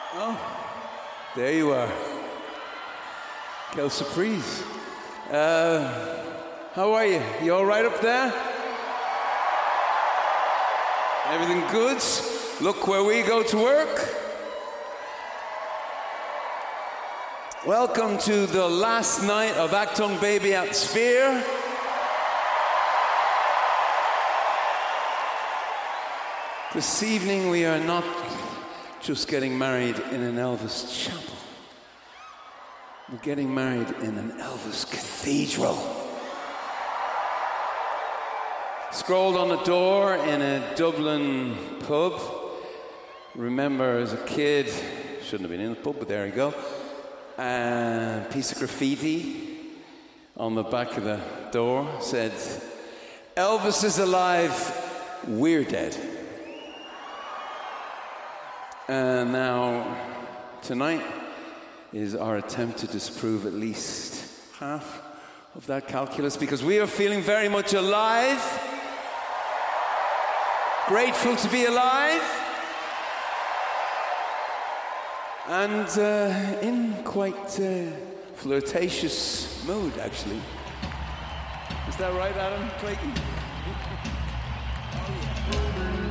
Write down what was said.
There you are. Quelle surprise. How are you? You all right up there? Everything good? Look where we go to work. Welcome to the last night of Achtung Baby at Sphere. This evening we are not just getting married in an Elvis chapel. We're getting married in an Elvis cathedral. Scrolled on the door in a Dublin pub. Remember as a kid, shouldn't have been in the pub, but there you go. A piece of graffiti on the back of the door said, "Elvis is alive, we're dead." And now, tonight is our attempt to disprove at least half of that calculus, because we are feeling very much alive, grateful to be alive, and in quite flirtatious mood, actually. Is that right, Adam Clayton?